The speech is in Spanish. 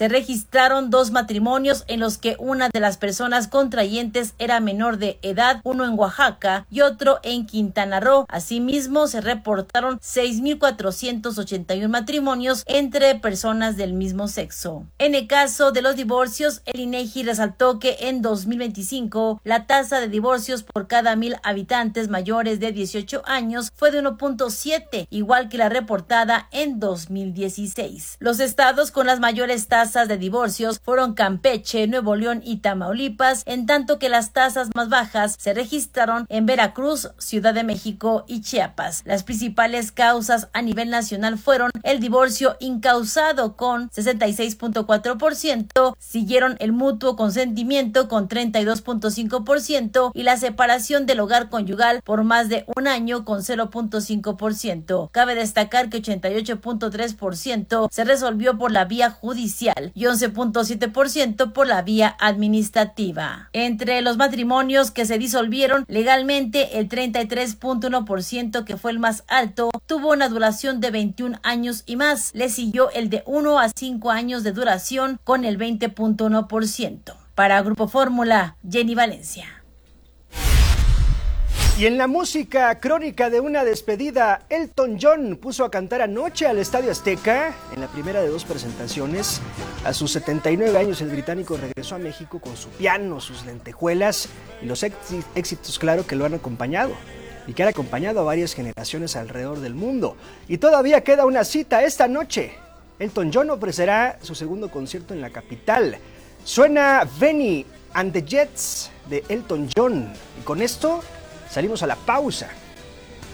se registraron 2 matrimonios en los que una de las personas contrayentes era menor de edad, uno en Oaxaca y otro en Quintana Roo. Asimismo, se reportaron 6,481 matrimonios entre personas del mismo sexo. En el caso de los divorcios, el INEGI resaltó que en 2025 la tasa de divorcios por cada 1,000 habitantes mayores de 18 años fue de 1.7, igual que la reportada en 2016. Los estados con las mayores tasas de divorcios fueron Campeche, Nuevo León y Tamaulipas, en tanto que las tasas más bajas se registraron en Veracruz, Ciudad de México y Chiapas. Las principales causas a nivel nacional fueron el divorcio incausado con 66.4%, siguieron el mutuo consentimiento con 32.5% y la separación del hogar conyugal por más de un año con 0.5%. Cabe destacar que 88.3% se resolvió por la vía judicial y 11.7% por la vía administrativa. Entre los matrimonios que se disolvieron legalmente, el 33.1%, que fue el más alto, tuvo una duración de 21 años y más. Le siguió el de 1 a 5 años de duración con el 20.1%. Para Grupo Fórmula, Jenny Valencia. Y en la música, crónica de una despedida, Elton John puso a cantar anoche al Estadio Azteca en la primera de 2 presentaciones. A sus 79 años el británico regresó a México con su piano, sus lentejuelas y los éxitos, claro, que lo han acompañado y que han acompañado a varias generaciones alrededor del mundo. Y todavía queda una cita esta noche. Elton John ofrecerá su segundo concierto en la capital. Suena Benny and the Jets de Elton John. Y con esto salimos a la pausa.